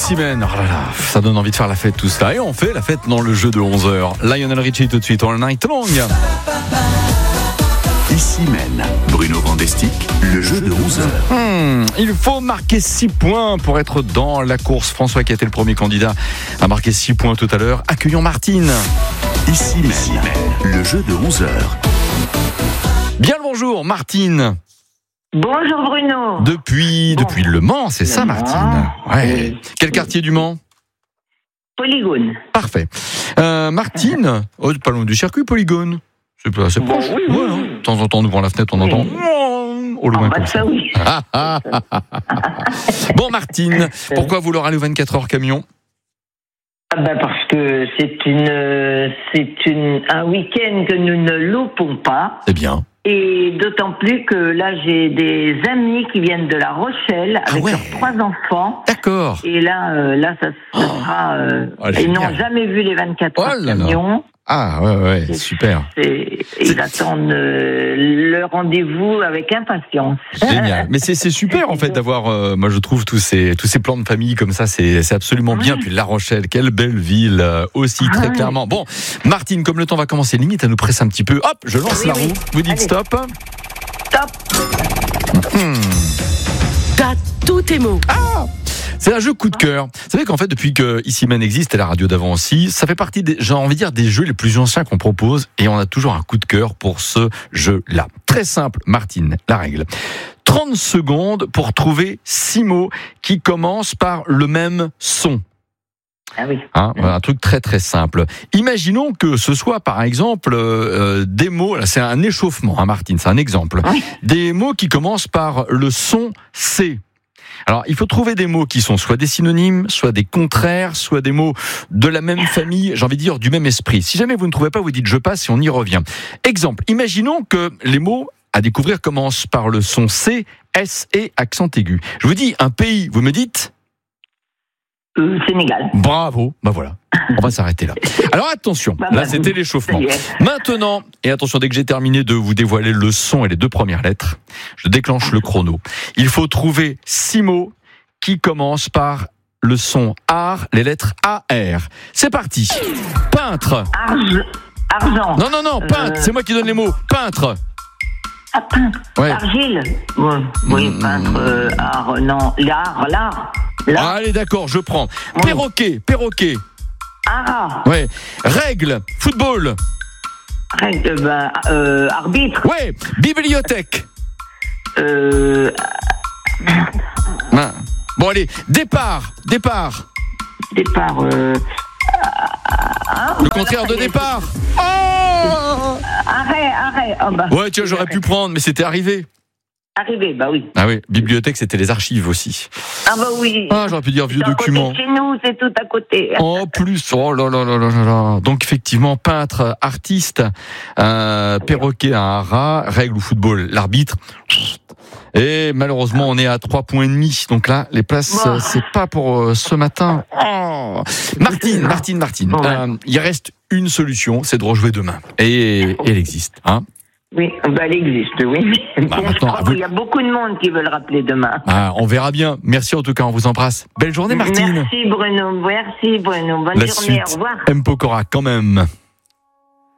Issimène, oh là là, ça donne envie de faire la fête tout ça. Et on fait la fête dans le jeu de 11h. Lionel Richie tout de suite, All Night Long. Issimène, Bruno Vandestick, le jeu de 11h. Il faut marquer 6 points pour être dans la course. François qui a été le premier candidat à marquer 6 points tout à l'heure. Accueillons Martine. Issimène, le jeu de 11h. Bien le bonjour Martine. Bonjour Bruno. Depuis Le Mans, c'est ça Martine? Ouais. Oui. Quel quartier du Mans? Polygone. Parfait. Martine, pas loin du circuit Polygone. C'est proche. oui. Ouais, hein. De temps en temps, on ouvre la fenêtre, on entend au loin comme ça. Ça oui. Bon Martine, pourquoi vouloir aller au 24 heures camion? Parce que c'est un week-end que nous ne loupons pas. C'est bien. Et d'autant plus que là, j'ai des amis qui viennent de La Rochelle avec leurs 3 enfants. D'accord. Et là, ça sera... ils n'ont jamais vu les 24 heures camions. Ah ouais, super. Ils attendent le rendez-vous avec impatience. Génial. Mais c'est super en fait d'avoir, moi je trouve tous ces plans de famille comme ça, c'est absolument bien. Puis La Rochelle, quelle belle ville aussi très clairement. Bon, Martine, comme le temps va commencer, limite à nous presser un petit peu. Hop, je lance la roue. Vous dites stop. Stop. T'as tous tes mots. C'est un jeu coup de cœur. Vous savez qu'en fait, depuis que Issimène existe et la radio d'avant aussi, ça fait partie des, j'ai envie de dire, des jeux les plus anciens qu'on propose et on a toujours un coup de cœur pour ce jeu-là. Très simple, Martine, la règle. 30 secondes pour trouver 6 mots qui commencent par le même son. Ah oui. Un truc très très simple. Imaginons que ce soit par exemple des mots, là c'est un échauffement, Martine, c'est un exemple. Oui. Des mots qui commencent par le son C. Alors, il faut trouver des mots qui sont soit des synonymes, soit des contraires, soit des mots de la même famille, j'ai envie de dire du même esprit. Si jamais vous ne trouvez pas, vous dites je passe et on y revient. Exemple, imaginons que les mots à découvrir commencent par le son C, S et accent aigu. Je vous dis un pays, vous me dites Sénégal. Bravo, voilà. On va s'arrêter là. Alors attention, là c'était l'échauffement. Maintenant, et attention, dès que j'ai terminé de vous dévoiler le son et les 2 premières lettres, je déclenche le chrono. Il faut trouver 6 mots qui commencent par le son AR, les lettres AR. C'est parti. Peintre. Argent. Non, peintre, c'est moi qui donne les mots. Peintre. Peintre. Ouais. Argile. Oui, peintre, art, non. L'art. Allez, d'accord, je prends. Oui. Perroquet. Ouais. Règle. Football. Règle, arbitre. Ouais. Bibliothèque. Bon, allez. Départ. Départ. Le contraire de départ. Oh Arrêt. Ouais, tiens, j'aurais pu prendre, mais c'était arrivé. Arrivé, oui. Ah oui, bibliothèque, c'était les archives aussi. Oui. J'aurais pu dire vieux document. Chez nous, c'est tout à côté. En plus, oh là là. Donc effectivement, peintre, artiste, perroquet, un rat, règle ou football, l'arbitre. Et malheureusement, on est à 3,5 points. Donc là, les places, c'est pas pour ce matin. Martine. Il reste une solution, c'est de rejouer demain. Et elle existe, Oui, elle existe, oui. Je crois qu'il y a beaucoup de monde qui veulent rappeler demain. On verra bien. Merci en tout cas, on vous embrasse. Belle journée Martine. Merci Bruno. Bonne journée, au revoir. M. Pokora quand même.